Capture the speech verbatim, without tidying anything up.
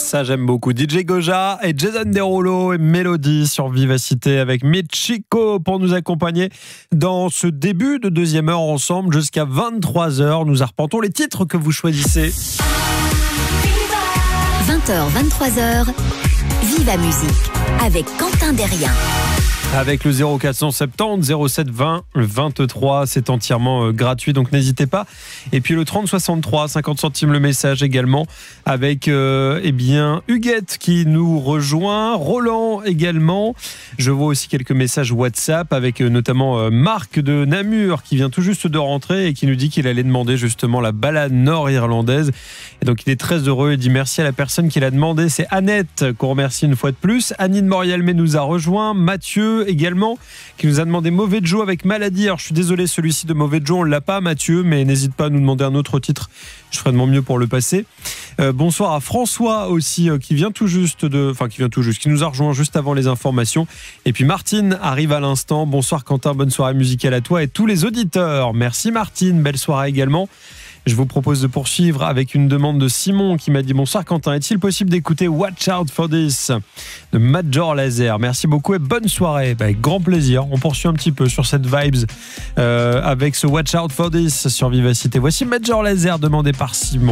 Ça j'aime beaucoup. D J Goja et Jason Derulo et Mélodie sur Vivacité avec Michiko pour nous accompagner dans ce début de deuxième heure ensemble jusqu'à vingt-trois heures. Nous arpentons les titres que vous choisissez. vingt heures, vingt-trois heures, Viva Musique avec Quentin Derrien. Avec le zéro quatre cent soixante-dix zéro sept vingt vingt-trois, c'est entièrement euh, gratuit, donc n'hésitez pas. Et puis le trente soixante-trois, cinquante centimes le message également, avec euh, eh bien Huguette qui nous rejoint, Roland également. Je vois aussi quelques messages WhatsApp avec euh, notamment euh, Marc de Namur qui vient tout juste de rentrer et qui nous dit qu'il allait demander justement la balade nord-irlandaise. Et donc il est très heureux et dit merci à la personne qui l'a demandé. C'est Annette qu'on remercie une fois de plus. Annie de Morialmé nous a rejoint, Mathieu également qui nous a demandé Mauvais Joe avec Maladie. Alors je suis désolé, celui-ci de Mauvais Joe on l'a pas, Mathieu, mais n'hésite pas à nous demander un autre titre, je ferai de mon mieux pour le passer. Euh, bonsoir à François aussi euh, qui vient tout juste de enfin qui vient tout juste qui nous a rejoint juste avant les informations. Et puis Martine arrive à l'instant. Bonsoir Quentin, bonne soirée musicale à toi et tous les auditeurs. Merci Martine, belle soirée également. Je vous propose de poursuivre avec une demande de Simon qui m'a dit bonsoir Quentin, est-il possible d'écouter Watch Out for This de Major Lazer? Merci beaucoup et bonne soirée. Bah, avec grand plaisir. On poursuit un petit peu sur cette vibes euh, avec ce Watch Out for This sur Vivacité. Voici Major Lazer demandé par Simon.